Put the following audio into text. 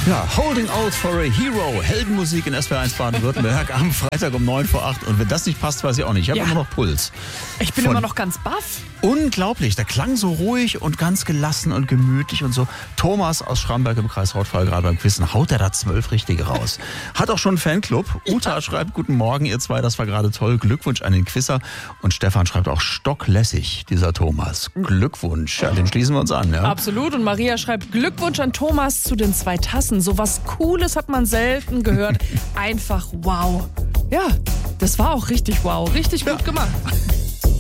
Ja, Holding Out for a Hero. Heldenmusik in SWR1 Baden-Württemberg am Freitag um 7:45. Und wenn das nicht passt, weiß ich auch nicht. Ich habe immer noch Puls. Ich bin immer noch ganz baff. Unglaublich. Der klang so ruhig und ganz gelassen und gemütlich und so. Thomas aus Schramberg im Kreis Hautfall, gerade beim Quizzen, haut er da 12 Richtige raus. Hat auch schon einen Fanclub. Uta schreibt, guten Morgen, ihr zwei, das war gerade toll. Glückwunsch an den Quizzer. Und Stefan schreibt auch, stocklässig, dieser Thomas. Glückwunsch. Ja, den schließen wir uns an. Ja? Absolut. Und Maria schreibt, Glückwunsch an Thomas zu den 2 Tassen. So was Cooles hat man selten gehört. Einfach wow. Ja, das war auch richtig wow. Richtig gut gemacht.